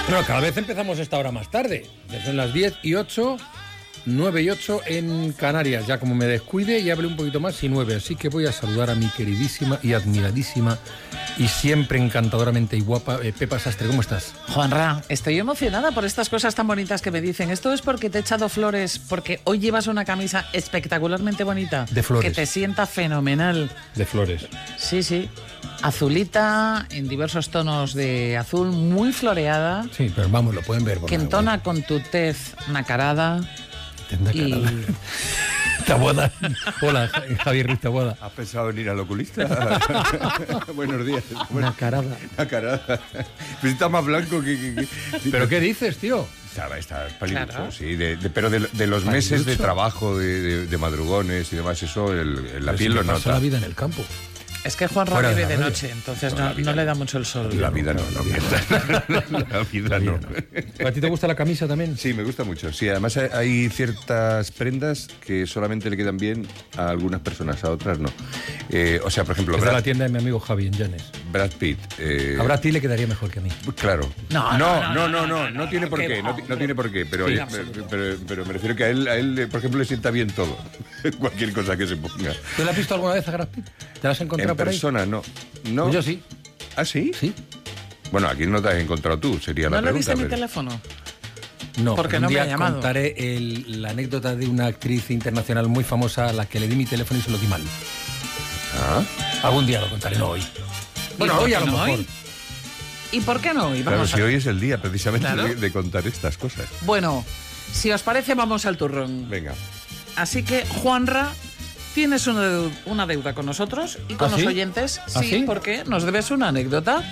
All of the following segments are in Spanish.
Bueno, cada vez empezamos esta hora más tarde. Son las 10:08, 9:08 en Canarias. Ya como me descuide, ya hablé un poquito más y 9. Así que voy a saludar a mi queridísima y admiradísima y siempre encantadoramente y guapa Pepa Sastre. ¿Cómo estás? Juanra, estoy emocionada por estas cosas tan bonitas que me dicen. Esto es porque te he echado flores, porque hoy llevas una camisa espectacularmente bonita. De flores. Que te sienta fenomenal. De flores. Sí, sí. Azulita, en diversos tonos de azul, muy floreada. Sí, pero vamos, lo pueden ver. Que entona con tu tez nacarada. Y... Taboada. Hola, Javier Ruiz Taboada. ¿Has pensado en ir al oculista? Buenos días. Nacarada. Nacarada. Pues está más blanco que... ¿Pero qué dices, tío? Está paliducho, Claro. sí. Pero de los meses de trabajo, de madrugones y demás, eso, la piel lo pasa nota. la vida en el campo. Es que Juanra Fuera de vive la de radio. noche, entonces No, no le da mucho el sol. La vida no. La vida no. ¿A ti te gusta la camisa también? Sí, me gusta mucho. Sí, además hay ciertas prendas que solamente le quedan bien a algunas personas, a otras no. O sea, por ejemplo, Es de la tienda de mi amigo Javi en Llanes. Brad Pitt. Ahora a ti le quedaría mejor que a mí. Claro. No tiene por qué qué. va. No tiene por qué. Pero, Sí, oye, absoluto. pero me refiero que a él, por ejemplo, le sienta bien todo. Cualquier cosa que se ponga. ¿Tú le has visto alguna vez a Brad Pitt? ¿Te la has encontrado En por ahí? persona, no. No. Pues yo sí. ¿Ah, sí? Sí. Bueno, aquí no te has encontrado tú, sería la ¿No le pregunta. diste mi pero- teléfono? No, Porque un no me día ha llamado. contaré la anécdota de una actriz internacional muy famosa a la que le di mi teléfono y se lo di mal. Ah, Algún día lo contaré, no hoy. Bueno, por hoy qué a lo no mejor. hoy? ¿Y por qué no hoy? claro, Vamos si a... hoy es el día precisamente Claro. de contar estas cosas. Bueno, si os parece, vamos al turrón. Venga. Así que, Juanra, tienes una deuda con nosotros y con ¿Ah, los sí? oyentes. ¿Ah, Sí, sí? porque nos debes una anécdota.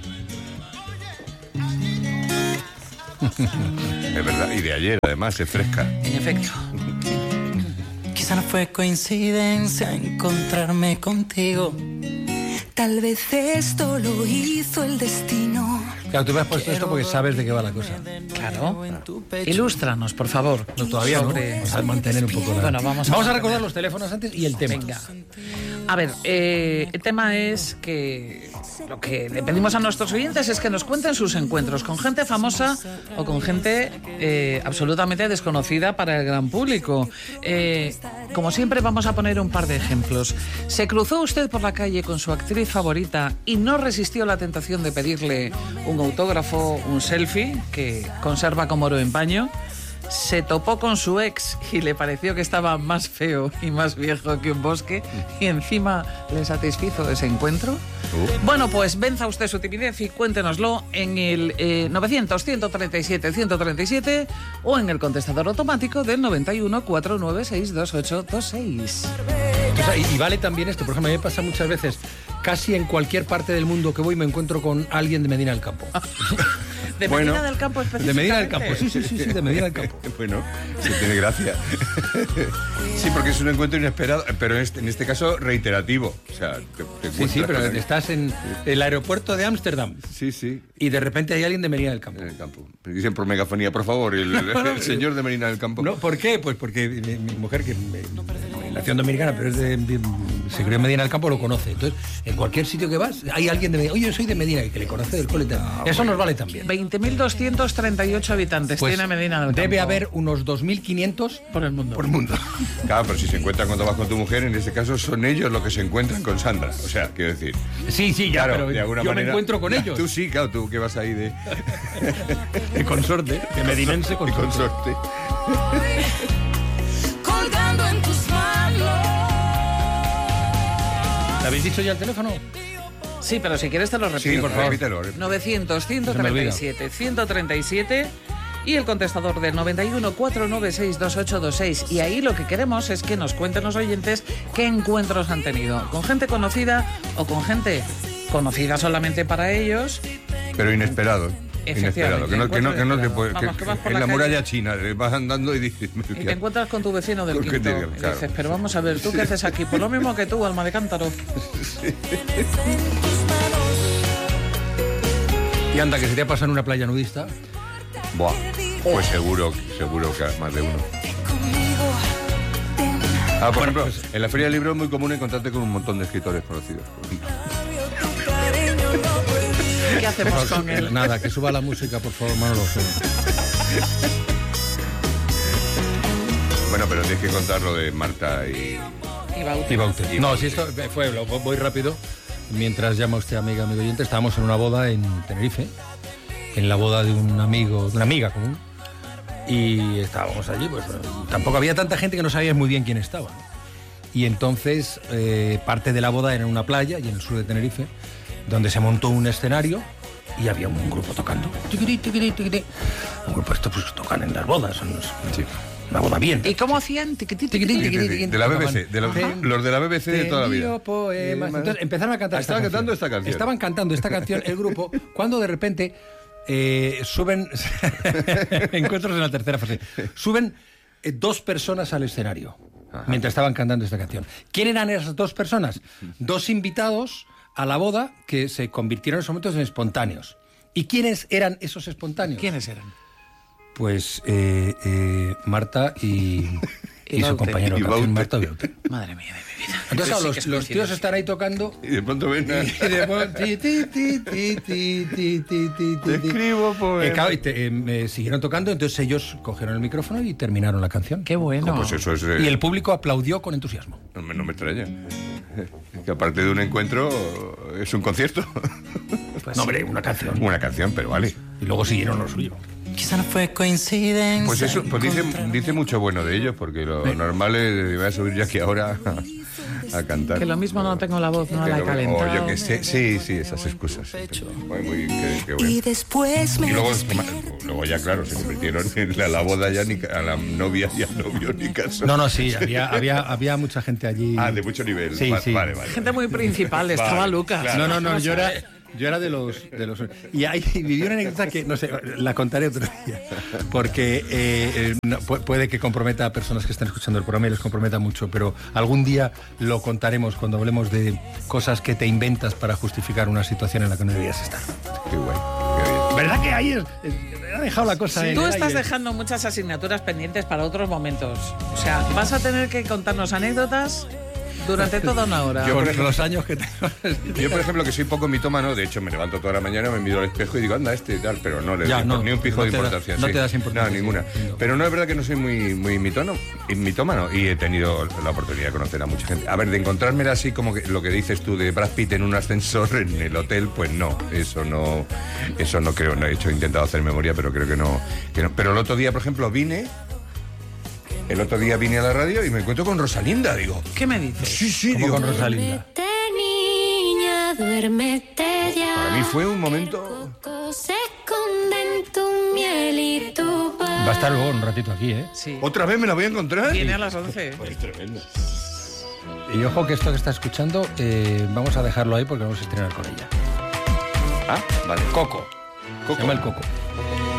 Es verdad. Y de ayer, además, es fresca. En efecto. Quizá no fue coincidencia encontrarme contigo. Tal vez esto lo hizo el destino. Claro, tú me has puesto esto porque sabes de qué va la cosa. Claro. Ilústranos, por favor. No, todavía Sobre- no. Vamos a mantener un poco la... Bueno, vamos a- recordar los teléfonos antes y el tema. Venga. A ver, el tema es que lo que le pedimos a nuestros oyentes es que nos cuenten sus encuentros con gente famosa o con gente absolutamente desconocida para el gran público. Como siempre, vamos a poner un par de ejemplos. ¿Se cruzó usted por la calle con su actriz favorita y no resistió la tentación de pedirle un autógrafo, un selfie, que conserva como oro en paño? ¿Se topó con su ex y le pareció que estaba más feo y más viejo que un bosque y encima le satisfizo ese encuentro? Bueno, pues venza usted su timidez y cuéntenoslo en el 900-137-137 o en el contestador automático del 91-496-2826. O sea, y vale también esto, por ejemplo, a mí me pasa muchas veces, casi en cualquier parte del mundo que voy me encuentro con alguien de Medina del Campo. ¿De Bueno, Medina del Campo De específicamente? Medina del Campo, sí, de Medina del Campo. Bueno, sí tiene gracia. Sí, porque es un encuentro inesperado, pero en este caso reiterativo. O sea, te Sí, encuentras pero con alguien. estás en el aeropuerto de Ámsterdam Sí, sí. y de repente hay alguien de Medina del Campo. En el campo. Dicen por megafonía, por favor, el señor de Medina del Campo. No, ¿por qué? Pues porque mi mujer, que nació en Dominicana, pero es se crió en Medina del Campo, lo conoce. Entonces, en cualquier sitio que vas, hay alguien de Medina. Oye, yo soy de Medina, y que le conoce del cole. Eso nos vale también. 20.238 habitantes Pues tiene Medina del Campo. debe haber unos 2.500 por el mundo. por el mundo. Claro, pero si se encuentran cuando vas con tu mujer, en este caso son ellos los que se encuentran con Sandra. O sea, quiero decir. Sí, ya, Claro, pero de alguna yo manera. me encuentro con ellos. Tú sí, claro, tú que vas ahí de consorte, de medinense consorte. consorte. Colgando en tus manos. ¿Le habéis dicho ya el teléfono? Sí, pero si quieres te lo repito. Sí, por favor. Repítelo. 900-137-137 y el contestador del 91-496-2826. Y ahí lo que queremos es que nos cuenten los oyentes qué encuentros han tenido. Con gente conocida o con gente conocida solamente para ellos. Pero inesperado. Efectivamente, Inesperado. Que no te puede. Vamos, que vas por en la la calle muralla china vas andando y dices. Y te encuentras con tu vecino del ¿Por qué quinto. te digo? Y Claro. dices, pero vamos a ver, ¿tú qué haces aquí? Pues lo mismo que tú, alma de cántaro. Y anda, que se te ha pasado en una playa nudista. Buah. Pues seguro que más de uno. Por ejemplo, en la Feria del Libro es muy común encontrarte con un montón de escritores conocidos. ¿Y qué hacemos con él? Nada, que suba la música, por favor, Manolo. Bueno, pero tienes que contar lo de Marta y Baute. No, si esto fue, voy rápido. Mientras llama usted, amigo oyente, estábamos en una boda en Tenerife, en la boda de un amigo, de una amiga común, y estábamos allí, pues tampoco había tanta gente que no sabía muy bien quién estaba, ¿no? Y entonces parte de la boda era en una playa, y en el sur de Tenerife, donde se montó un escenario y había un grupo tocando. Tiquiri, tiquiri, tiquiri. Un grupo, esto pues tocan en las bodas, sí. Una boda bien. ¿Y cómo hacían? De la BBC, los de la BBC de toda la vida. Poemas. Entonces empezaron a cantar Estaban cantando esta canción. Estaban cantando esta canción el grupo, cuando de repente suben, encuentros en la tercera fase, suben 2 personas al escenario. Ajá. Mientras estaban cantando esta canción. ¿Quién eran esas 2 personas? 2 invitados a la boda que se convirtieron en esos momentos en espontáneos. ¿Y quiénes eran esos espontáneos? ¿Quiénes eran? Pues Marta y su compañero de canción, Marta Baute. Madre mía de mi vida. Entonces, claro, los tíos están ahí tocando y de pronto ven Te escribo poemas. Me siguieron tocando, entonces ellos cogieron el micrófono y terminaron la canción. Qué bueno. Pues eso es, y el público aplaudió con entusiasmo. No me extraña. Que aparte de un encuentro, es un concierto. Pues no, hombre, una canción. Una canción, pero vale. Y luego siguieron lo suyo. Quizá no fue coincidencia. Pues eso, pues dice mucho bueno de ellos, porque lo normal es voy a subir yo aquí ahora a cantar. Que lo mismo no tengo la voz, no la he calentado. O yo que sé, sí, esas excusas. Sí, qué bueno. Y después me luego ya, claro, se convirtieron en la boda ya ni a la novia y al novio ni caso. No, sí, había mucha gente allí. De mucho nivel. Sí. Vale. Gente muy principal, estaba Lucas. Claro. No, yo era de los y ahí viví una anécdota que, no sé, la contaré otro día, porque puede que comprometa a personas que están escuchando el programa y les comprometa mucho, pero algún día lo contaremos cuando hablemos de cosas que te inventas para justificar una situación en la que no debías estar. Qué bueno, qué bien. ¿Verdad que ahí ha dejado la cosa? Tú estás dejando muchas asignaturas pendientes para otros momentos. O sea, vas a tener que contarnos anécdotas durante toda una hora. Yo, por los años que tengo. Yo, por ejemplo, que soy poco mitómano, de hecho me levanto toda la mañana, me miro al espejo y digo, anda, y tal, pero no le doy ni un pijo de importancia. No te das importancia. No, ninguna. Pero no es verdad que no soy muy mitómano y he tenido la oportunidad de conocer a mucha gente. A ver, de encontrármela así como que lo que dices tú de Brad Pitt en un ascensor en el hotel, pues no, eso no creo, no he intentado hacer memoria, pero creo que no. Pero el otro día, por ejemplo, vine a la radio y me encuentro con Rosalinda, digo. ¿Qué me dices? Sí, ¿Cómo digo. con Rosalinda? Niña, duérmete ya. Para mí fue un momento. Se esconde en tu miel y tu paz. Va a estar luego un ratito aquí, ¿eh? Sí. ¿Otra vez me la voy a encontrar? Viene a las 11. Es tremendo. Y ojo que esto que está escuchando, vamos a dejarlo ahí porque vamos a estrenar con ella. Vale. Coco. Se llama el Coco.